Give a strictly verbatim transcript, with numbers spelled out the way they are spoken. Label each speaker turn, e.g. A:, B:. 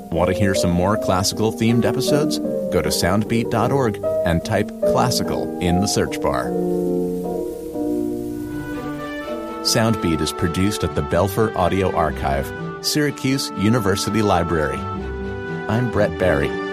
A: Want to hear some more classical-themed episodes? Go to soundbeat dot org and type classical in the search bar. Soundbeat is produced at the Belfer Audio Archive, Syracuse University Library. I'm Brett Barry.